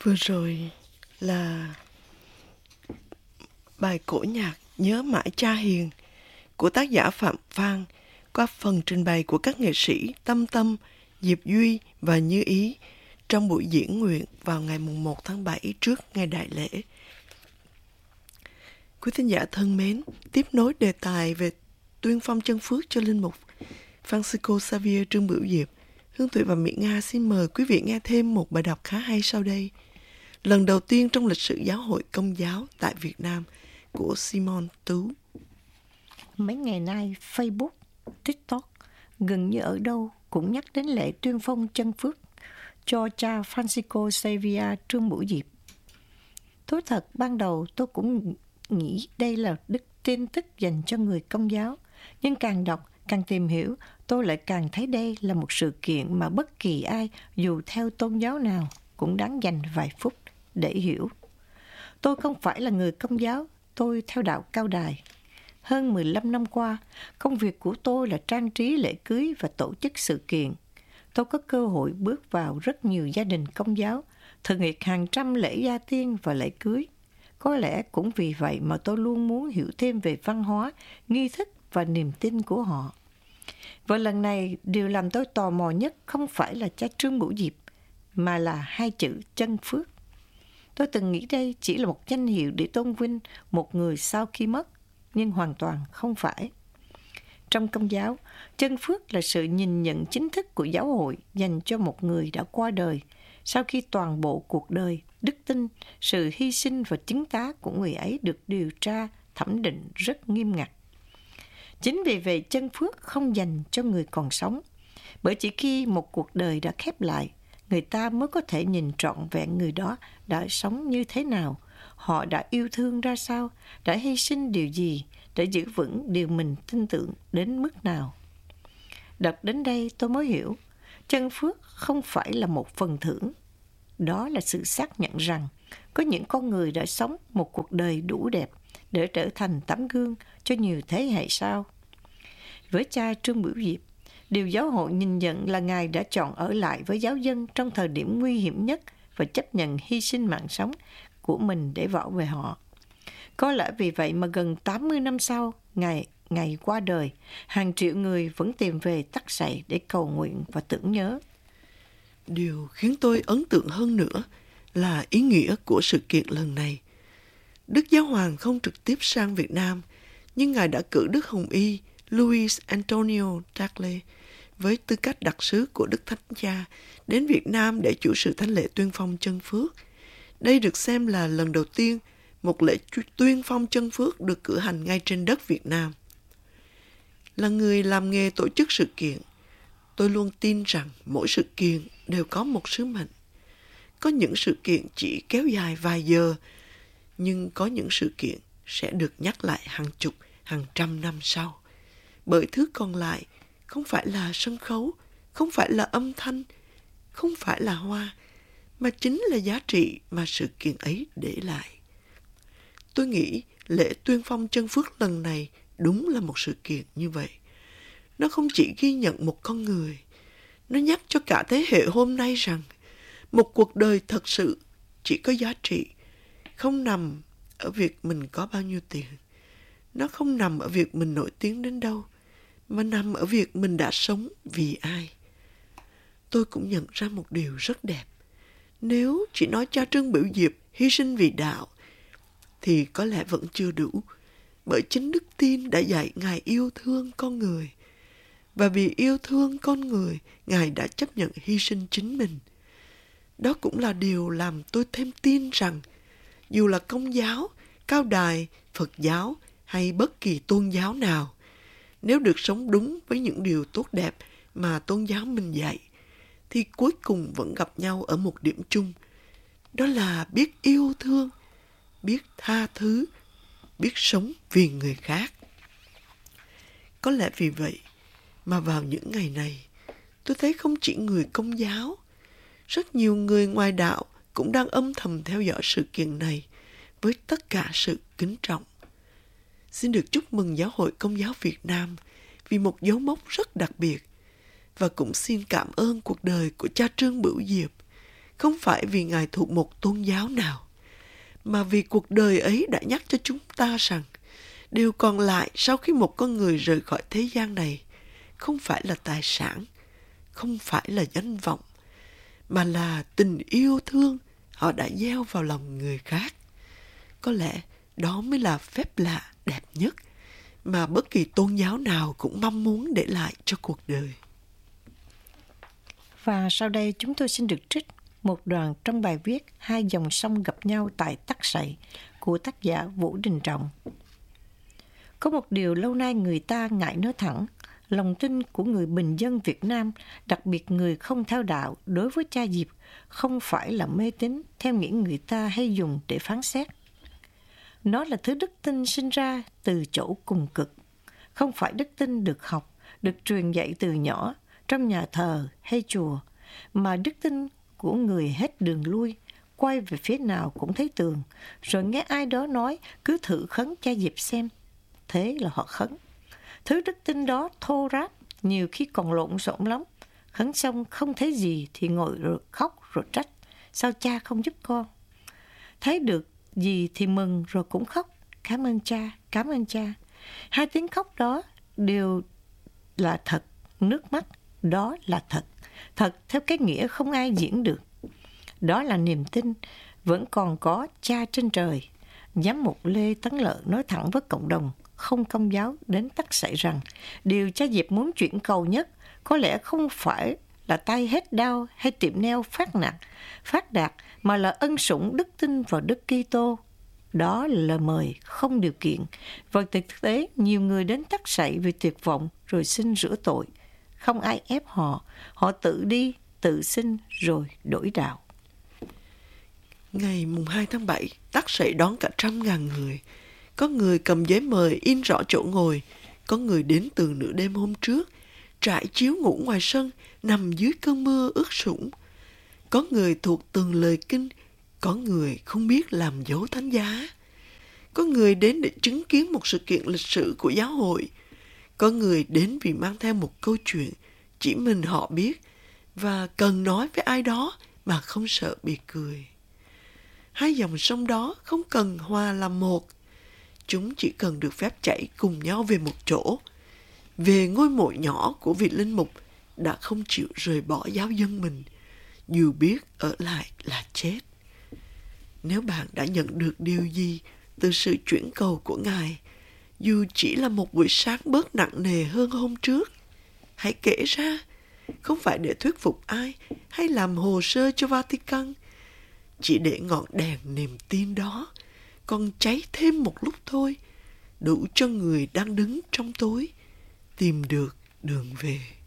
Vừa rồi là bài cổ nhạc Nhớ mãi cha hiền của tác giả Phạm Phan qua phần trình bày của các nghệ sĩ Tâm Tâm, Diệp Duy và Như Ý trong buổi diễn nguyện vào ngày 1 tháng 7 trước ngày đại lễ. Quý thính giả thân mến, tiếp nối đề tài về tuyên phong chân phước cho linh mục Francisco Xavier Trương Bửu Diệp, Hương Thủy và Mỹ Nga xin mời quý vị nghe thêm một bài đọc khá hay sau đây. Lần đầu tiên trong lịch sử giáo hội Công giáo tại Việt Nam của Simon Tú. Mấy ngày nay, Facebook, TikTok gần như ở đâu cũng nhắc đến lễ tuyên phong chân phước cho cha Francisco Xavier Trương Bửu Diệp. Thú thật, ban đầu tôi cũng nghĩ đây là tin tức dành cho người Công giáo, nhưng càng đọc, càng tìm hiểu, tôi lại càng thấy đây là một sự kiện mà bất kỳ ai, dù theo tôn giáo nào, cũng đáng dành vài phút để hiểu. Tôi không phải là người Công giáo, tôi theo đạo Cao Đài. Hơn 15 năm qua, công việc của tôi là trang trí lễ cưới và tổ chức sự kiện. Tôi có cơ hội bước vào rất nhiều gia đình Công giáo, thực hiện hàng trăm lễ gia tiên và lễ cưới. Có lẽ cũng vì vậy mà tôi luôn muốn hiểu thêm về văn hóa, nghi thức và niềm tin của họ. Và lần này, điều làm tôi tò mò nhất không phải là cha Trương Bửu Diệp, mà là hai chữ chân phước. Tôi từng nghĩ đây chỉ là một danh hiệu để tôn vinh một người sau khi mất, nhưng hoàn toàn không phải. Trong Công giáo, chân phước là sự nhìn nhận chính thức của giáo hội dành cho một người đã qua đời, sau khi toàn bộ cuộc đời, đức tin, sự hy sinh và chứng tá của người ấy được điều tra, thẩm định rất nghiêm ngặt. Chính vì vậy, chân phước không dành cho người còn sống, bởi chỉ khi một cuộc đời đã khép lại, người ta mới có thể nhìn trọn vẹn người đó đã sống như thế nào, họ đã yêu thương ra sao, đã hy sinh điều gì để giữ vững điều mình tin tưởng đến mức nào. Đọc đến đây tôi mới hiểu, chân phước không phải là một phần thưởng. Đó là sự xác nhận rằng có những con người đã sống một cuộc đời đủ đẹp để trở thành tấm gương cho nhiều thế hệ sau. Với cha Trương Bửu Diệp, điều giáo hội nhìn nhận là Ngài đã chọn ở lại với giáo dân trong thời điểm nguy hiểm nhất và chấp nhận hy sinh mạng sống của mình để bảo vệ họ. Có lẽ vì vậy mà gần 80 năm sau, Ngài qua đời, hàng triệu người vẫn tìm về tắc sậy để cầu nguyện và tưởng nhớ. Điều khiến tôi ấn tượng hơn nữa là ý nghĩa của sự kiện lần này. Đức Giáo Hoàng không trực tiếp sang Việt Nam, nhưng Ngài đã cử Đức Hồng Y Luis Antonio Tagle với tư cách đặc sứ của Đức Thánh Cha đến Việt Nam để chủ sự thánh lễ tuyên phong chân phước. Đây được xem là lần đầu tiên một lễ tuyên phong chân phước được cử hành ngay trên đất Việt Nam. Là người làm nghề tổ chức sự kiện, tôi luôn tin rằng mỗi sự kiện đều có một sứ mệnh. Có những sự kiện chỉ kéo dài vài giờ, nhưng có những sự kiện sẽ được nhắc lại hàng chục, hàng trăm năm sau. Bởi thứ còn lại không phải là sân khấu, không phải là âm thanh, không phải là hoa, mà chính là giá trị mà sự kiện ấy để lại. Tôi nghĩ lễ tuyên phong chân phước lần này đúng là một sự kiện như vậy. Nó không chỉ ghi nhận một con người, nó nhắc cho cả thế hệ hôm nay rằng một cuộc đời thật sự chỉ có giá trị không nằm ở việc mình có bao nhiêu tiền. Nó không nằm ở việc mình nổi tiếng đến đâu, mà nằm ở việc mình đã sống vì ai. Tôi cũng nhận ra một điều rất đẹp. Nếu chỉ nói cha Trương Bửu Diệp hy sinh vì đạo, thì có lẽ vẫn chưa đủ, bởi chính đức tin đã dạy Ngài yêu thương con người. Và vì yêu thương con người, Ngài đã chấp nhận hy sinh chính mình. Đó cũng là điều làm tôi thêm tin rằng, dù là Công giáo, Cao Đài, Phật giáo hay bất kỳ tôn giáo nào, nếu được sống đúng với những điều tốt đẹp mà tôn giáo mình dạy, thì cuối cùng vẫn gặp nhau ở một điểm chung. Đó là biết yêu thương, biết tha thứ, biết sống vì người khác. Có lẽ vì vậy mà vào những ngày này, tôi thấy không chỉ người Công giáo, rất nhiều người ngoài đạo cũng đang âm thầm theo dõi sự kiện này với tất cả sự kính trọng. Xin được chúc mừng Giáo hội Công giáo Việt Nam vì một dấu mốc rất đặc biệt, và cũng xin cảm ơn cuộc đời của cha Trương Bửu Diệp, không phải vì Ngài thuộc một tôn giáo nào, mà vì cuộc đời ấy đã nhắc cho chúng ta rằng điều còn lại sau khi một con người rời khỏi thế gian này không phải là tài sản, không phải là danh vọng, mà là tình yêu thương họ đã gieo vào lòng người khác. Có lẽ đó mới là phép lạ đẹp nhất mà bất kỳ tôn giáo nào cũng mong muốn để lại cho cuộc đời. Và sau đây chúng tôi xin được trích một đoạn trong bài viết Hai dòng sông gặp nhau tại Tắc Sậy của tác giả Vũ Đình Trọng. Có một điều lâu nay người ta ngại nói thẳng, lòng tin của người bình dân Việt Nam, đặc biệt người không theo đạo đối với cha Diệp, không phải là mê tín theo nghĩa người ta hay dùng để phán xét. Nó là thứ đức tin sinh ra từ chỗ cùng cực, không phải đức tin được học, được truyền dạy từ nhỏ trong nhà thờ hay chùa, mà đức tin của người hết đường lui, quay về phía nào cũng thấy tường, rồi nghe ai đó nói cứ thử khấn cha Diệp xem. Thế là họ khấn. Thứ đức tin đó thô ráp, nhiều khi còn lộn xộn lắm. Khấn xong không thấy gì thì ngồi rồi khóc rồi trách. Sao cha không giúp con? Thấy được gì thì mừng rồi cũng khóc. Cảm ơn cha, cảm ơn cha. Hai tiếng khóc đó đều là thật. Nước mắt đó là thật. Thật theo cái nghĩa không ai diễn được. Đó là niềm tin vẫn còn có cha trên trời. Giám mục Lê Tấn Lợi nói thẳng với cộng đồng không công giáo đến Tắc Sậy rằng điều cha Diệp muốn chuyển cầu nhất có lẽ không phải là tay hết đau hay tiệm neo phát đạt, mà là ân sủng đức tin vào Đức Kitô. Đó là lời mời không điều kiện. Và thực tế nhiều người đến Tắc Sậy vì tuyệt vọng rồi xin rửa tội. Không ai ép họ, họ tự đi, tự xin rồi đổi đạo. Ngày mùng 2 tháng 7, Tắc Sậy đón cả 100.000 người. Có người cầm giấy mời in rõ chỗ ngồi, có người đến từ nửa đêm hôm trước, trải chiếu ngủ ngoài sân, nằm dưới cơn mưa ướt sũng. Có người thuộc từng lời kinh, có người không biết làm dấu thánh giá. Có người đến để chứng kiến một sự kiện lịch sử của giáo hội. Có người đến vì mang theo một câu chuyện chỉ mình họ biết và cần nói với ai đó mà không sợ bị cười. Hai dòng sông đó không cần hòa làm một. Chúng chỉ cần được phép chảy cùng nhau về một chỗ, về ngôi mộ nhỏ của vị linh mục đã không chịu rời bỏ giáo dân mình, dù biết ở lại là chết. Nếu bạn đã nhận được điều gì từ sự chuyển cầu của Ngài, dù chỉ là một buổi sáng bớt nặng nề hơn hôm trước, hãy kể ra, không phải để thuyết phục ai hay làm hồ sơ cho Vatican, chỉ để ngọn đèn niềm tin đó còn cháy thêm một lúc thôi, đủ cho người đang đứng trong tối tìm được đường về.